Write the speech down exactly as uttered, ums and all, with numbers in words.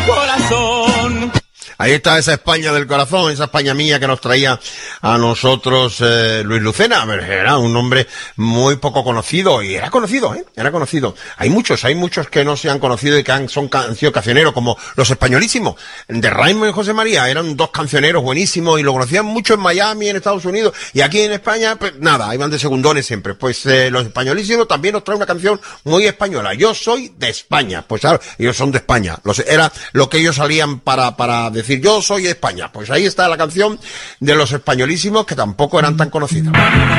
Corazón. Ahí está esa España del corazón, esa España mía que nos traía a nosotros eh, Luis Lucena. Era un hombre muy poco conocido, y era conocido, ¿eh? Era conocido. Hay muchos, hay muchos que no se han conocido y que han, son, han sido cancioneros, como Los Españolísimos, de Raimo y José María. Eran dos cancioneros buenísimos y lo conocían mucho en Miami, en Estados Unidos, y aquí en España, pues nada, iban de segundones siempre. Pues eh, Los Españolísimos también nos trae una canción muy española. Yo soy de España. Pues claro, ellos son de España. Los, era lo que ellos salían para, para decir, yo soy de España. Pues ahí está la canción de Los Españolísimos, que tampoco eran tan conocidas.